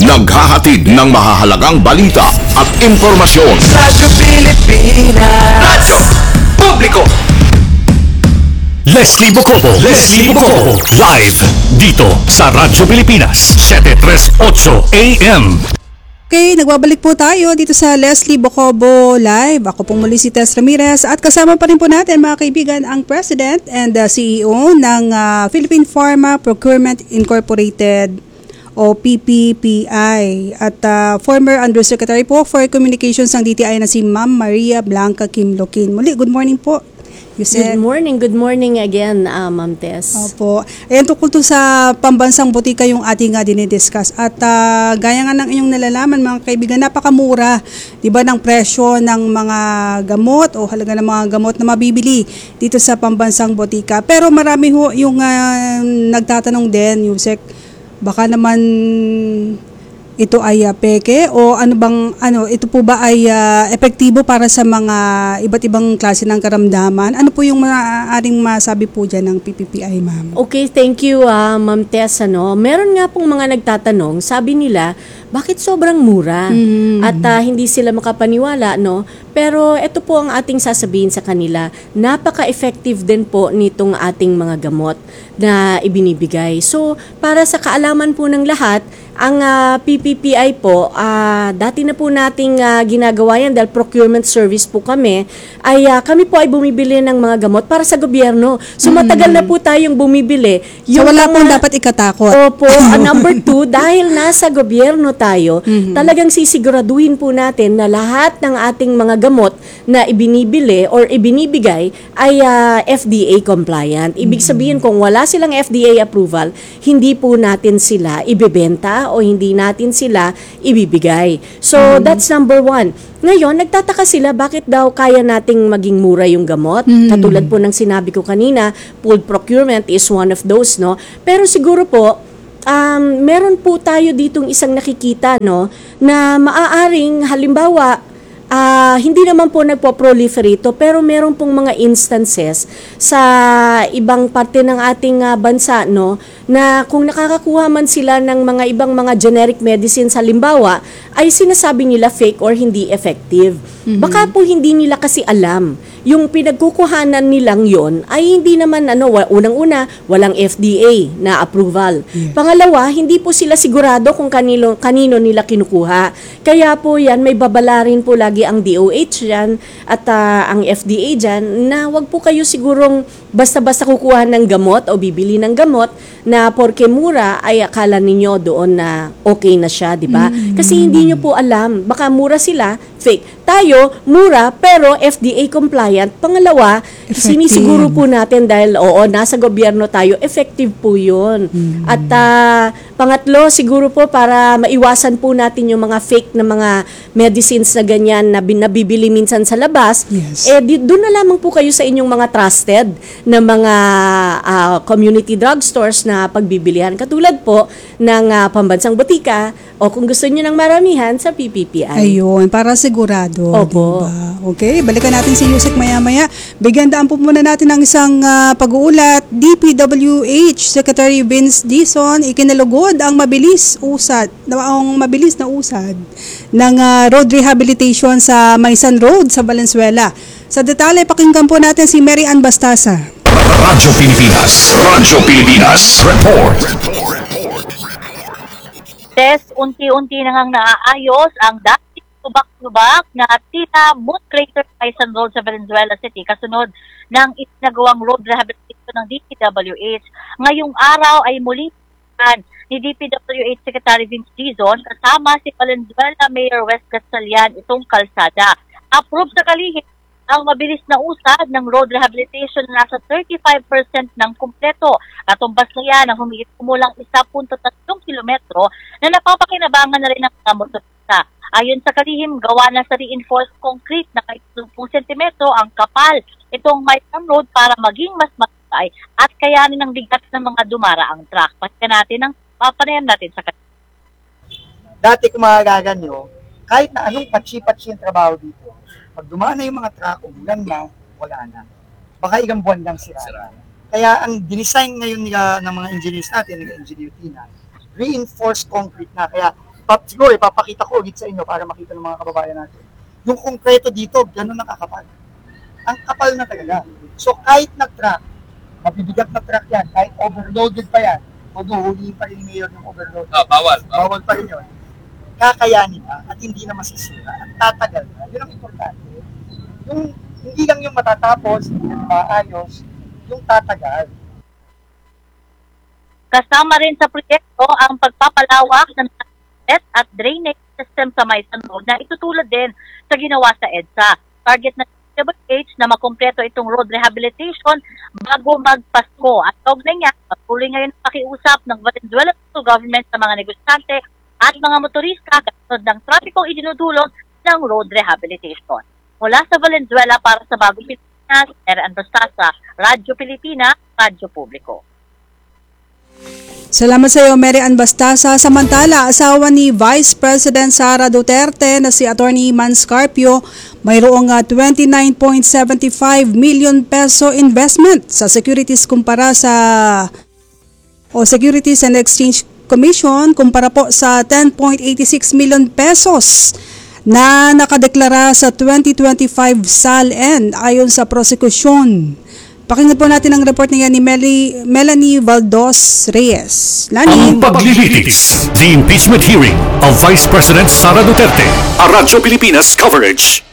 Naghahatid ng mahahalagang balita at impormasyon. Radyo Pilipinas. Radyo Publiko. Leslie Bocobo. Live dito sa Radyo Pilipinas 738 AM. Okay, nagbabalik po tayo dito sa Leslie Bocobo Live. Ako pong muli si Tess Ramirez at kasama pa rin po natin mga kaibigan ang President and CEO ng Philippine Pharma Procurement Incorporated o PPPI at former Undersecretary po for Communications ng DTI na si Ma'am Maria Blanca Kimlokin. Muli, good morning po. Good morning again, Ma'am Tess. Opo. Ayan, tungkol to sa pambansang butika yung ating dinidiscuss. At gaya nga ng inyong nalalaman, mga kaibigan, napakamura, di ba, ng presyo ng mga gamot o halaga ng mga gamot na mabibili dito sa pambansang butika. Pero marami ho yung nagtatanong din, Yusek, baka naman ito ay peke o ito po ba ay epektibo para sa mga iba't ibang klase ng karamdaman? Ano po yung maaaring masabi po dyan ng PPPI, ma'am? Okay, thank you, Ma'am Tess. Meron nga pong mga nagtatanong, sabi nila, bakit sobrang mura? At hindi sila makapaniwala, no? Pero ito po ang ating sasabihin sa kanila, napaka-effective din po nitong ating mga gamot na ibinibigay. So, para sa kaalaman po ng lahat, ang PPPI po, dati na po nating ginagawa yan dahil procurement service po kami, ay kami po ay bumibili ng mga gamot para sa gobyerno. So, matagal na po tayong bumibili. So, wala pong dapat ikatakot. Opo. Number 2, dahil nasa gobyerno tayo, talagang sisiguraduhin po natin na lahat ng ating mga gamot na ibinibili or ibinibigay ay FDA compliant. Ibig sabihin, kung wala silang FDA approval, hindi po natin sila ibebenta o hindi natin sila ibibigay. So, that's number 1. Ngayon, nagtataka sila bakit daw kaya nating maging mura yung gamot. Katulad po ng sinabi ko kanina, pooled procurement is one of those, no? Pero siguro po, meron po tayo ditong isang nakikita, no, na maaaring halimbawa, hindi naman po nagpo-proliferate pero meron pong mga instances sa ibang parte ng ating bansa, no, na kung nakakakuha man sila ng mga ibang mga generic medicines halimbawa, ay sinasabi nila fake or hindi effective. Baka po hindi nila kasi alam. Yung pinagkukuhanan nilang yon ay hindi naman unang-una walang FDA na approval. Yes. Pangalawa, hindi po sila sigurado kung kanino nila kinukuha. Kaya po yan, may babala rin po lagi ang DOH dyan at ang FDA dyan na wag po kayo sigurong basta-basta kukuha ng gamot o bibili ng gamot na porke mura ay akala ninyo doon na okay na siya, di ba? Kasi hindi nyo po alam, baka mura sila, fake. Tayo, mura pero FDA compliant. Pangalawa, sinisiguro po natin dahil nasa gobyerno tayo, effective po yun. At pangatlo, siguro po para maiwasan po natin yung mga fake na mga medicines na ganyan na nabibili minsan sa labas, yes. Doon na lamang po kayo sa inyong mga trusted na mga community drugstores na pagbibilihan. Katulad po ng pambansang butika o kung gusto niyo ng maramihan sa PPPI. Ayun, para sigurado. Opo. Diba? Okay, balikan natin si Yusek maya-maya. Bigyan daan po muna natin ng isang pag-uulat. DPWH Secretary Vince Dizon ikinalugod ang mabilis na usad ng road rehabilitation sa Maysan Road sa Valenzuela. Sa detalye, pakinggan po natin si Mary Ann Bastasa. Radyo Pilipinas Report. Test, unti-unti na ngang naaayos ang dati tubak-tubak na Tita Moon Crater Maysan Road sa Valenzuela City kasunod ng isinagawang road rehabilitation ng DPWH. Ngayong araw ay muli ni DPWH Secretary Vince Dizon kasama si Valenzuela Mayor West Gatchalian itong kalsada. Approve sa kalihim ang mabilis na usad ng road rehabilitation na nasa 35% ng kumpleto. Katumbas na yan ang humigit kumulang 1.3 kilometro na napapakinabangan na rin ng mga motorista. Ayon sa kalihim, gawa na sa reinforced concrete na kahit 10 sentimetro ang kapal itong Maysan Road para maging mas matibay at kayanin ang bigat ng mga dumaraang truck. Pakinggan natin ang papanayam natin sa kalihim. Dati kung makagagan nyo, kahit na anong patsi-patsi yung trabaho dito, pag dumaan na yung mga truck, umulan na, wala na. Baka ilang buwan lang sira. Kaya ang dinesign ngayon ng mga engineers natin, ng engineer team na, reinforced concrete na. Kaya siguro ipapakita ko ulit sa inyo para makita ng mga kababayan natin. Yung konkreto dito, ganun ang kakapal. Ang kapal na talaga. So kahit nag-truck, mabibigat na truck yan, kahit overloaded pa yan, although huliin pa rin ni Mayor yung overload. Bawal. Bawal pa rin yun. Kakayanin na at hindi na masisira. At tatagal na. Yun ang importante. Yung, hindi lang yung matatapos, hindi na maayos, yung tatagal. Kasama rin sa proyekto ang pagpapalawak ng toilet at drainage system sa Maysan Road na itutulad din sa ginawa sa EDSA. Target na DPWH na makumpleto itong road rehabilitation bago magpasko. At kaugnay niya, patuloy ngayon ang pakiusap ng Valenzuela government sa mga negosyante at mga motorista kasunod ng trapikong idinudulog ng road rehabilitation. Mula sa Valenzuela para sa Bagong Pilipinas, Eran Bastasa, Radyo Pilipinas, Radyo Publiko. Salamat sa iyo, Mary Ann Bastasa. Samantala, asawa ni Vice President Sara Duterte na si Attorney Man Scarpio, mayroong 29.75 million peso investment sa securities kumpara sa Securities and Exchange Commission kumpara po sa 10.86 million pesos na nakadeklara sa 2025 SALN ayon sa prosekusyon. Pakinggan po natin ang report niya ni Melanie Valdos Reyes. Lani. Ang paglilitis, the impeachment hearing of Vice President Sara Duterte. A Radyo Pilipinas coverage.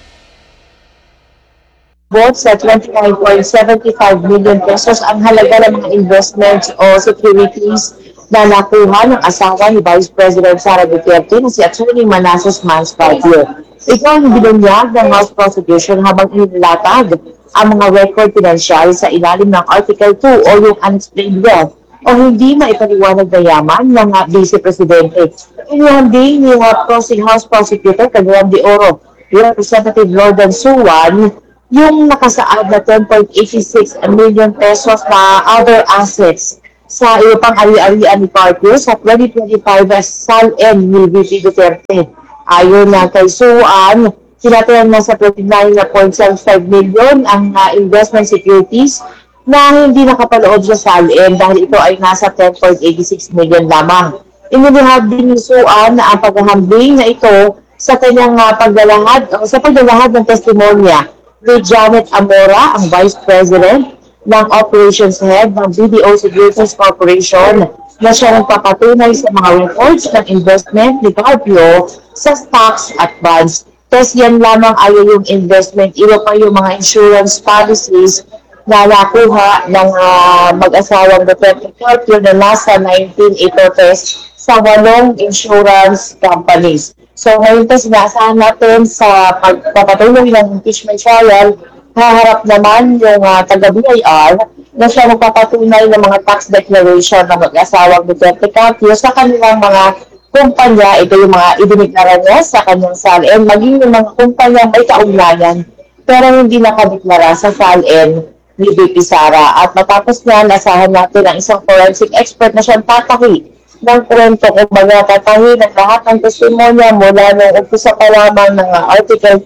Sa 29.75 million pesos ang halaga ng mga investments o securities na nakuha ng asawa ni Vice President Sara Duterte na si Attorney Manassas Manscarpio. Ito ang binunyag ng House Prosecution habang inilatag ang mga record pinansyal sa ilalim ng Article 2 o yung unexplained wealth o hindi maipaliwanag na yaman ng Vice Presidente. Inihambing ni House Prosecutor Caguan de Oro, Representative Lordan Suwan, yung nakasaad na 10.86 million pesos na other assets sa iyo pang ari-arian ni Carpio sa 2025 SALN ni VP Duterte. Ayon na kay Suwan, sinatayan na sa 29.75 million ang investment securities na hindi nakapaloob sa SALN dahil ito ay nasa 10.86 million lamang. Inilihad din ni Suwan na ang paghahambing na ito sa kanyang paglalahad ng testimonya ni Janet Amora, ang Vice President ng Operations Head ng BDO Securities Corporation, na siya nagpapatunay sa mga reports ng investment ni Carpio sa stocks at bonds. Tapos yan lamang ayaw yung investment, iba pa yung mga insurance policies na nakuha ng mag-asawang Duterte Carpio na nasa 19 ito test sa 8 insurance companies. So ngayon po sinaasahan natin sa pagpapatuloy ng impeachment trial, haharap naman yung taga-BIR na siya magpapatunay ng mga tax declaration ng mag-asawang Duterte Carpio sa kanilang mga kumpanya. Ito yung mga idineklara niya sa kanyang SALN, maging yung mga kumpanya may kaugnayan pero hindi nakadeklara sa SALN ni VP Sara. At matapos niyan, asahan natin ang isang forensic expert na siyang tatahi ng kwento, kumbaga tatahi ng lahat ng testimonya mula nung umpisa pa lamang ng Article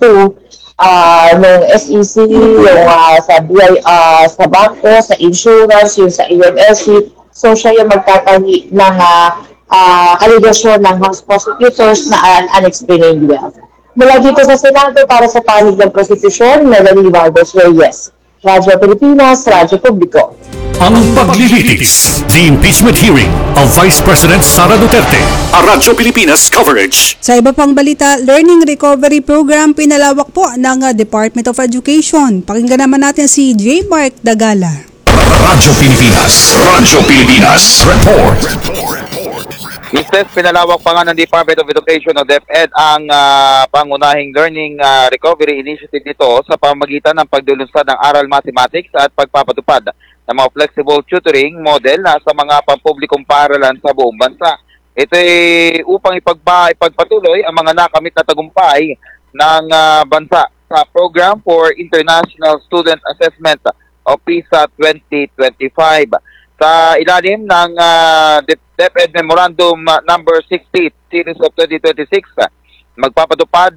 2 ng SEC, yung sa sa bangko, sa insurance, yung sa EMSC. So siya yung magtatahi ng allegation ng House Prosecutors na unexplained wealth. Mula dito sa Senado para sa panig ng prosecution, Melanie Valdes Reyes, Radyo Pilipinas, Radyo Publiko. Ang paglilitis, the impeachment hearing of Vice President Sara Duterte. A Radyo Pilipinas coverage. Sa iba pang balita, Learning Recovery Program pinalawak po ng Department of Education. Pakinggan naman natin si J. Mark Dagala. Radyo Pilipinas. Radyo Pilipinas. Report. Instead, pinalawak pa nga ng Department of Education o DepEd ang pangunahing Learning Recovery Initiative nito sa pamamagitan ng pagdulunsad ng aral mathematics at pagpapatupad ng mga flexible tutoring model sa mga pampublikong paaralan sa buong bansa. Ito ay upang ipagpatuloy ang mga nakamit na tagumpay ng bansa sa Program for International Student Assessment o PISA 2025. Sa ilalim ng DepEd Memorandum Number 60 Series of 2026, magpapatupad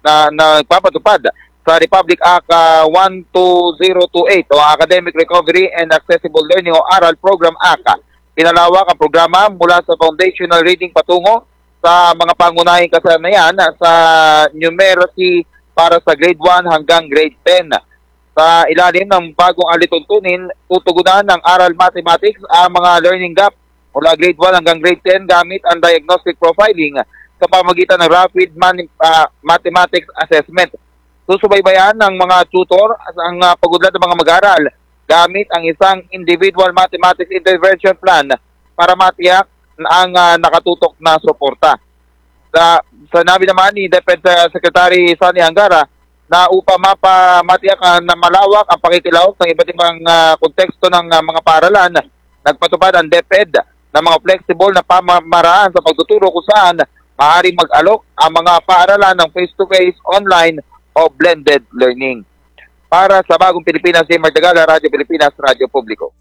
sa Republic Act 12028 o Academic Recovery and Accessible Learning o ARAL Program Act. Pinalawak ang programa mula sa foundational reading patungo sa mga pangunahing kasanayan sa numeracy para sa grade 1 hanggang grade 10. Sa ilalim ng bagong alituntunin, tutugunan ng aral mathematics ang mga learning gap mula grade 1 hanggang grade 10 gamit ang diagnostic profiling sa pamagitan ng rapid mathematics assessment. Susubaybayan ng mga tutor ang pag-udlad ng mga mag-aaral gamit ang isang individual mathematics intervention plan para matiyak ang nakatutok na suporta. Sa nabi naman ni DepEd Secretary Sunny Angara na upang matiyak na malawak ang pakikilahok ng iba't ibang konteksto ng mga paaralan, nagpatupad ang DepEd ng mga flexible na pamamaraan sa pagtuturo kung saan maaaring mag-alok ang mga paaralan ng face-to-face, online o blended learning. Para sa Bagong Pilipinas, J. Mark Dagala, Radyo Pilipinas, Radyo Publiko.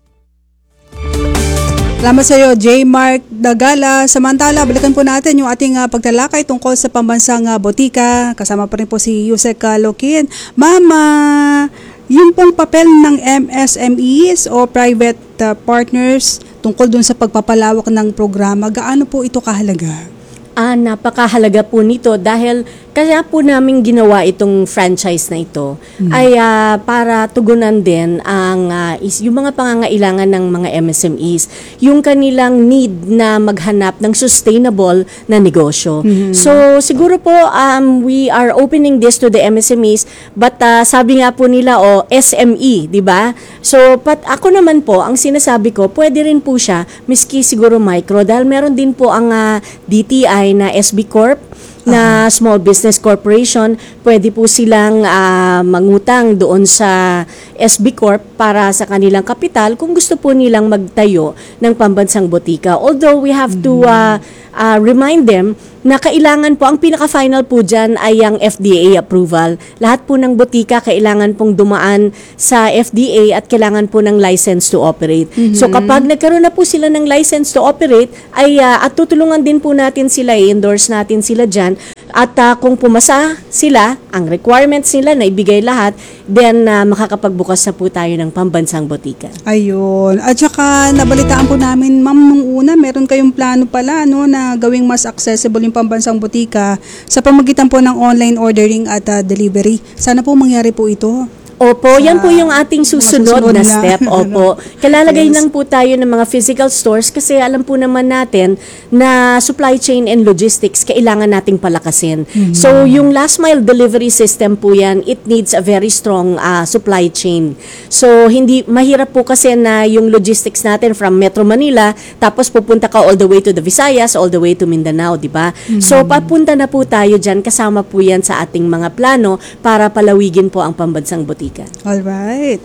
Salamat sa iyo, J. Mark Dagala. Samantala, balikan po natin yung ating pagtalakay tungkol sa pambansang botika. Kasama pa rin po si Yusek Lokin. Mama, yung pong papel ng MSMEs o private partners tungkol dun sa pagpapalawak ng programa, gaano po ito kahalaga? Napakahalaga po nito dahil kaya po namin ginawa itong franchise na ito ay para tugunan din ang yung mga pangangailangan ng mga MSMEs, yung kanilang need na maghanap ng sustainable na negosyo. So siguro po we are opening this to the MSMEs, but sabi nga po nila SME, di ba? So ako naman po, ang sinasabi ko, pwede rin po siya miski siguro micro dahil meron din po ang DTI na SB Corp na Small Business Corporation, pwede po silang mangutang doon sa SB Corp para sa kanilang kapital kung gusto po nilang magtayo ng pambansang botika. Although we have to remind them na kailangan po, ang pinaka-final po dyan ay ang FDA approval. Lahat po ng botika kailangan pong dumaan sa FDA at kailangan po ng license to operate. So kapag nagkaroon na po sila ng license to operate, ay at tutulungan din po natin sila, i-endorse natin sila dyan. At kung pumasa sila, ang requirements nila na ibigay lahat, then makakapagbukas na po tayo ng pambansang botika. Ayun. At saka nabalitaan po namin, ma'am, nung una, meron kayong plano pala na gawing mas accessible yung pambansang botika sa pamagitan po ng online ordering at delivery. Sana po mangyari po ito. Opo, yan po yung ating susunod na step. Opo. Kalalagay lang po tayo ng mga physical stores kasi alam po naman natin na supply chain and logistics kailangan nating palakasin. So, yung last mile delivery system po yan, it needs a very strong supply chain. So, hindi mahirap po kasi na yung logistics natin from Metro Manila tapos pupunta ka all the way to the Visayas, all the way to Mindanao, di ba? So, papunta na po tayo dyan, kasama po yan sa ating mga plano para palawigin po ang pambansang botika. All right.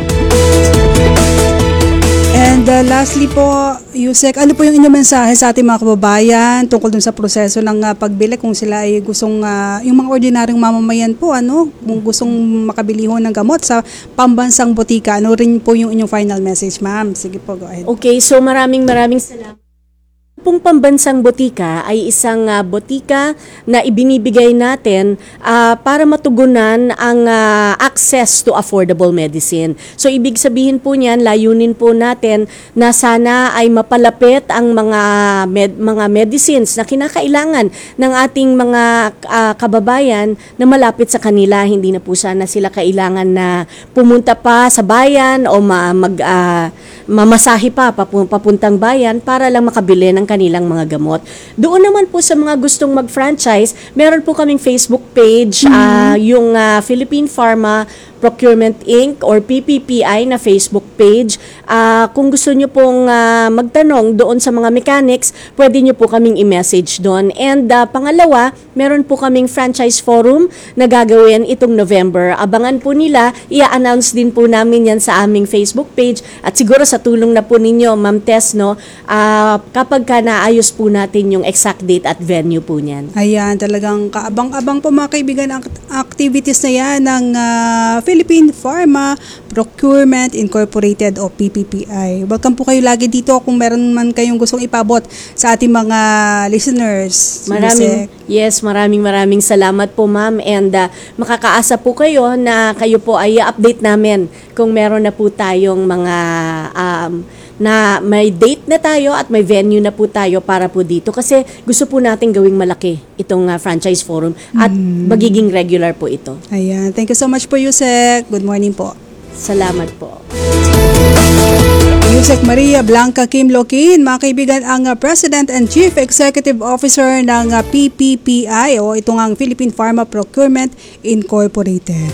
And lastly po, Yusek, ano po yung inyong mensahe sa ating mga kababayan tungkol dun sa proseso ng pagbili kung sila ay gustong, yung mga ordinaryong mamamayan po, kung gustong makabili ho ng gamot sa pambansang botika, ano rin po yung inyong final message, ma'am? Sige po, go ahead. Okay, so maraming salamat. Pong pambansang botika ay isang botika na ibinibigay natin para matugunan ang access to affordable medicine. So ibig sabihin po niyan, layunin po natin na sana ay mapalapit ang mga medicines na kinakailangan ng ating mga kababayan na malapit sa kanila. Hindi na po sana sila kailangan na pumunta pa sa bayan o mamasahe pa papuntang bayan para lang makabili ng kanilang mga gamot. Doon naman po sa mga gustong mag-franchise, meron po kaming Facebook page, yung Philippine Pharma Procurement Inc. or PPPI na Facebook page. Kung gusto nyo pong magtanong doon sa mga mechanics, pwede nyo po kaming i-message doon. And pangalawa, meron po kaming franchise forum na gagawin itong November. Abangan po nila, i-announce din po namin yan sa aming Facebook page at siguro sa tulong na po ninyo, Ma'am Tess, kapag naayos po natin yung exact date at venue po niyan. Ayan, talagang kaabang-abang po mga kaibigan ang activities na yan ng Philippine Pharma Procurement Incorporated o PPPI. Welcome po kayo lagi dito kung meron man kayong gustong ipabot sa ating mga listeners. Maraming salamat po, ma'am, and makakaasa po kayo na kayo po ay update namin kung meron na po tayong mga na may date na tayo at may venue na po tayo para po dito kasi gusto po natin gawing malaki itong franchise forum at magiging regular po ito. Ayan. Thank you so much po, Yusek. Good morning po. Salamat po. Yusek Maria Blanca Kim Loquin, mga kaibigan, ang President and Chief Executive Officer ng PPPI o itong ang Philippine Pharma Procurement Incorporated.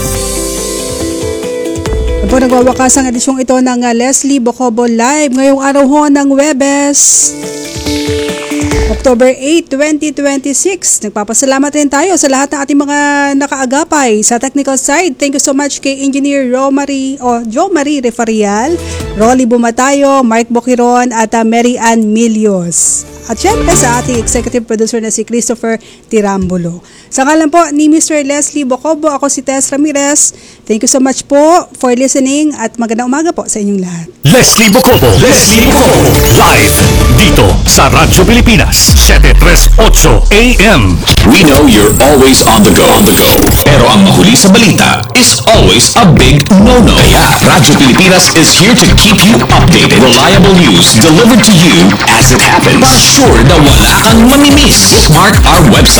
Po, nagwawakas ang edisyong ito ng Leslie Bocobo Live ngayong araw ho ng Webes, October 8, 2026. Nagpapasalamat rin tayo sa lahat ng ating mga nakaagapay sa technical side. Thank you so much kay Engineer Jo Marie Refarial, Rolly Bumatayo, Mark Boquiron at Mary Ann Milios. At syempre sa ating executive producer na si Christopher Tirambulo. Sa ngalan po ni Mr. Leslie Bocobo, ako si Tess Ramirez. Thank you so much po for listening at magandang umaga po sa inyong lahat. Leslie Bocobo. Live dito sa Radyo Pilipinas 738 AM. We know you're always on the go. Pero ang mahuli sa balita is always a big no-no. Kaya Radyo Pilipinas is here to keep you updated. Reliable news delivered to you as it happens. Para sure na wala kang mamimiss. Bookmark our website.